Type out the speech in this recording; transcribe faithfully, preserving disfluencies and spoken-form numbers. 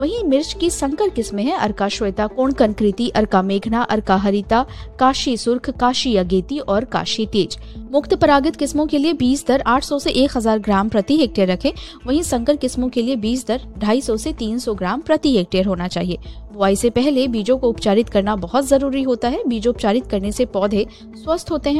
वहीं मिर्च की संकर किस्में हैं अर्का श्वेता, कोणकन कृति, अर्का मेघना, अर्का हरिता, काशी सुर्ख, काशी अगेती और काशी तेज। मुक्त परागित किस्मों के लिए बीज दर आठ सौ से एक हज़ार ग्राम प्रति हेक्टेयर रखें। वहीं संकर किस्मों के लिए बीज दर ढाई सौ से तीन सौ ग्राम प्रति हेक्टेयर होना चाहिए। बुआई से पहले बीजों को उपचारित करना बहुत जरूरी होता है। बीजोपचारित करने से पौधे स्वस्थ होते हैं